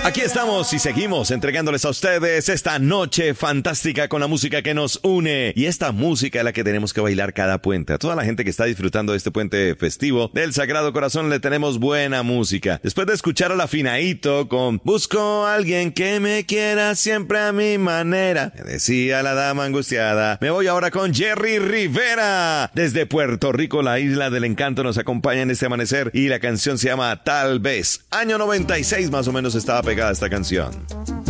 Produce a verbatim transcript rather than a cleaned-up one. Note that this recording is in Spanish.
Aquí estamos y seguimos entregándoles a ustedes esta noche fantástica con la música que nos une. Y esta música es la que tenemos que bailar cada puente. A toda la gente que está disfrutando de este puente festivo del Sagrado Corazón le tenemos buena música. Después de escuchar a la Finaíto con Busco a alguien que me quiera siempre a mi manera, me decía la dama angustiada. Me voy ahora con Jerry Rivera. Desde Puerto Rico, la isla del encanto, nos acompaña en este amanecer y la canción se llama Tal vez. Año noventa y seis más o menos estaba pegada esta canción.